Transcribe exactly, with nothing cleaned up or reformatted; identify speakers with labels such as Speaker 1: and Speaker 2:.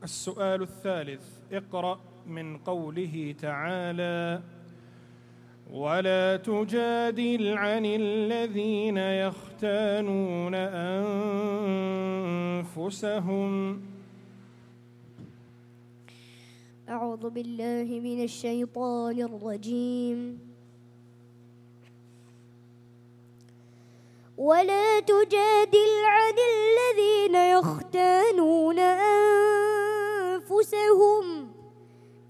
Speaker 1: السؤال الثالث: اقرأ من قوله تعالى: ولا تجادل عن الذين يختانون أنفسهم.
Speaker 2: أعوذ بالله من الشيطان الرجيم. ولا تجادل عن الذين يختانون أنفسهم